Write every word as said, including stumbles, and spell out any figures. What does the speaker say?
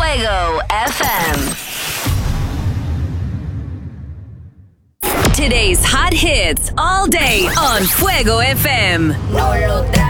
Fuego F M. Today's hot hits all day on Fuego F M. No lo